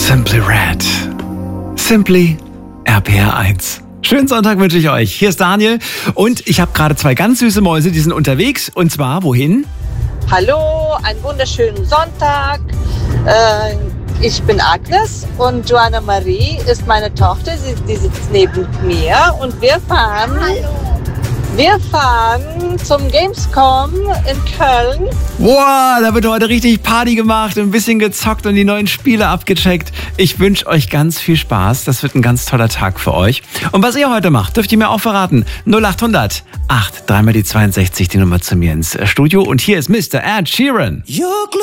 Simply Red. Simply RPR1. Schönen Sonntag wünsche ich euch. Hier ist Daniel und ich habe gerade zwei ganz süße Mäuse, die sind unterwegs. Und zwar wohin? Hallo, einen wunderschönen Sonntag. Ich bin Agnes und Joanna Marie ist meine Tochter. Die sitzt neben mir und wir fahren zum Gamescom in Köln. Wow, da wird heute richtig Party gemacht, ein bisschen gezockt und die neuen Spiele abgecheckt. Ich wünsche euch ganz viel Spaß. Das wird ein ganz toller Tag für euch. Und was ihr heute macht, dürft ihr mir auch verraten. 0800 8 3 mal die 62, die Nummer zu mir ins Studio. Und hier ist Mr. Ed Sheeran.